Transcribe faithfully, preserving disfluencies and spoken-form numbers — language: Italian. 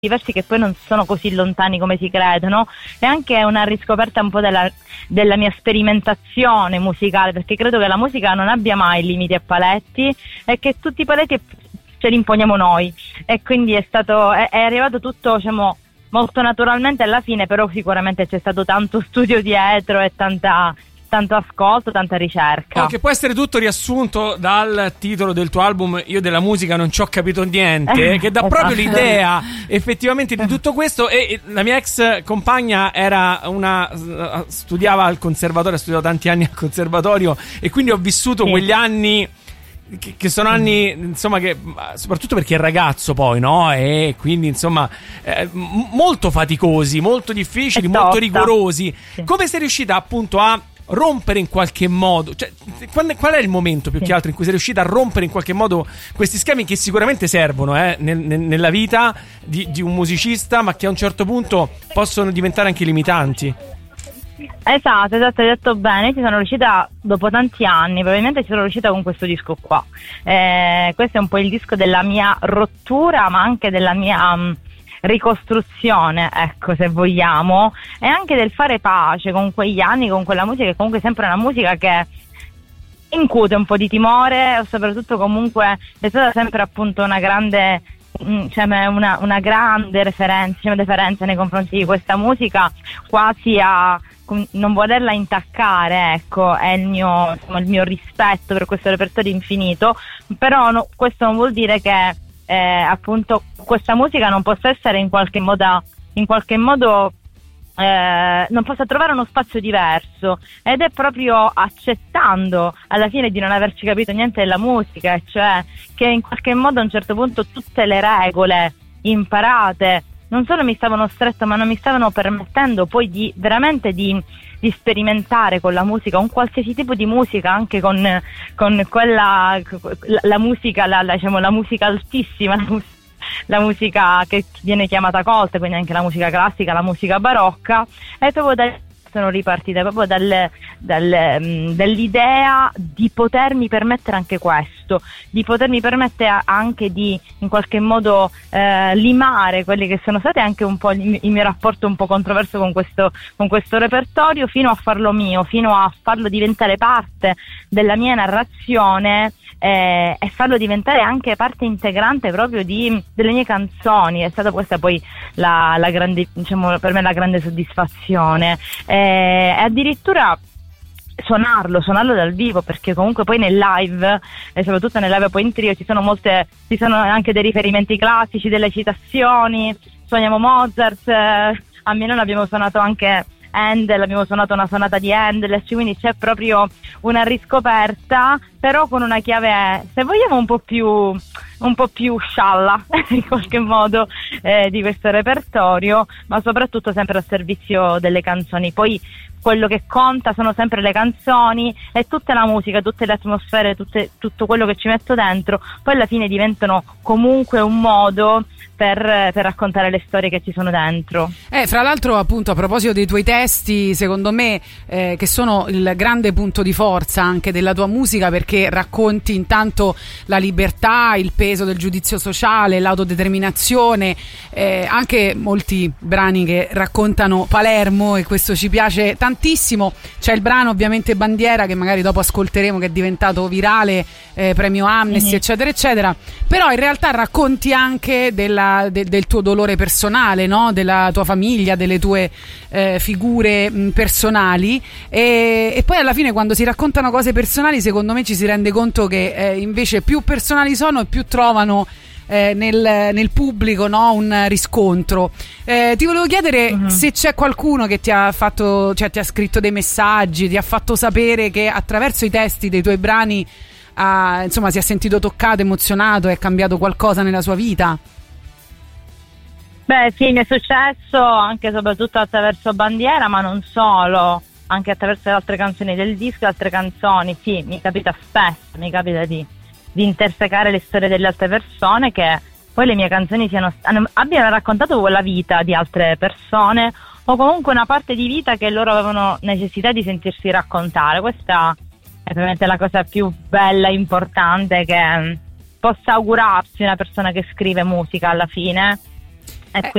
diversi che poi non sono così lontani come si credono, e anche una riscoperta un po' della, della mia sperimentazione musicale, perché credo che la musica non abbia mai limiti e paletti, e che tutti i paletti ce li imponiamo noi, e quindi è stato è, è arrivato tutto, diciamo, molto naturalmente alla fine, però sicuramente c'è stato tanto studio dietro e tanta tanto ascolto, tanta ricerca. Oh, che può essere tutto riassunto dal titolo del tuo album Io della musica non ci ho capito niente, che dà proprio l'idea effettivamente di tutto questo. E la mia ex compagna era una studiava al conservatorio, ha studiato tanti anni al conservatorio, e quindi ho vissuto sì. quegli anni che, che sono anni, insomma, che soprattutto perché è ragazzo poi, no? E quindi insomma eh, m- molto faticosi, molto difficili, molto rigorosi. Sì. Come sei riuscita appunto a rompere in qualche modo, cioè, qual è il momento più sì. che altro in cui sei riuscita a rompere in qualche modo questi schemi che sicuramente servono eh, nel, nel, nella vita di, di un musicista, ma che a un certo punto possono diventare anche limitanti? Esatto, esatto, hai detto bene. Ci sono riuscita dopo tanti anni, probabilmente ci sono riuscita con questo disco qua. Eh, questo è un po' il disco della mia rottura, ma anche della mia um, ricostruzione, ecco, se vogliamo, e anche del fare pace con quegli anni, con quella musica che comunque è sempre una musica che incute un po' di timore, o soprattutto comunque è stata sempre appunto una grande cioè una, una grande referenza, cioè, deferenza nei confronti di questa musica, quasi a non volerla intaccare, ecco, è il mio, insomma, il mio rispetto per questo repertorio infinito. Però no, questo non vuol dire che eh, appunto questa musica non possa essere in qualche modo in qualche modo Eh, non possa trovare uno spazio diverso, ed è proprio accettando alla fine di non averci capito niente della musica, cioè che in qualche modo a un certo punto tutte le regole imparate non solo mi stavano stretto, ma non mi stavano permettendo poi di veramente di, di sperimentare con la musica, un qualsiasi tipo di musica, anche con, con quella la, la musica la, la, diciamo, la musica altissima, la musica la musica che viene chiamata colta, quindi anche la musica classica, la musica barocca, e proprio da sono ripartite proprio dal, dal, um, dall'idea di potermi permettere anche questo, di potermi permettere anche di in qualche modo eh, limare quelli che sono stati anche un po' il, il mio rapporto un po' controverso con questo, con questo repertorio, fino a farlo mio, fino a farlo diventare parte della mia narrazione, eh, e farlo diventare anche parte integrante proprio di, delle mie canzoni. È stata questa poi la, la grande, diciamo, per me la grande soddisfazione. Eh, e addirittura suonarlo, suonarlo dal vivo, perché comunque poi nel live, e soprattutto nel live poi in trio, ci sono molte, ci sono anche dei riferimenti classici, delle citazioni, suoniamo Mozart, eh, a Milano abbiamo suonato anche Handel, abbiamo suonato una sonata di Handel, quindi c'è proprio una riscoperta, però con una chiave, se vogliamo, un po' più un po' più scialla in qualche modo eh, di questo repertorio, ma soprattutto sempre al servizio delle canzoni. Poi quello che conta sono sempre le canzoni, e tutta la musica, tutte le atmosfere, tutte, tutto quello che ci metto dentro, poi alla fine diventano comunque un modo per, per raccontare le storie che ci sono dentro. Eh, fra l'altro, appunto, a proposito dei tuoi testi, secondo me eh, che sono il grande punto di forza anche della tua musica, perché racconti intanto la libertà, il peso del giudizio sociale, l'autodeterminazione, eh, anche molti brani che raccontano Palermo, e questo ci piace tantissimo. C'è il brano ovviamente Bandiera, che magari dopo ascolteremo, che è diventato virale, eh, premio Amnesty, mm-hmm. eccetera eccetera, però in realtà racconti anche della, de, del tuo dolore personale, no? Della tua famiglia, delle tue eh, figure mh, personali, e, e poi alla fine, quando si raccontano cose personali, secondo me ci si rende conto che eh, invece più personali sono e più trovano Eh, nel, nel pubblico, no, un riscontro. Eh, ti volevo chiedere uh-huh. se c'è qualcuno che ti ha fatto, cioè ti ha scritto dei messaggi, ti ha fatto sapere che attraverso i testi dei tuoi brani ha, insomma, si è sentito toccato, emozionato, è cambiato qualcosa nella sua vita. Beh sì, mi è successo anche e soprattutto attraverso Bandiera, ma non solo, anche attraverso le altre canzoni del disco, altre canzoni. Sì, mi capita spesso, mi capita di di intersecare le storie delle altre persone, che poi le mie canzoni siano, abbiano raccontato quella vita di altre persone, o comunque una parte di vita che loro avevano necessità di sentirsi raccontare. Questa è veramente la cosa più bella e importante che possa augurarsi una persona che scrive musica alla fine. E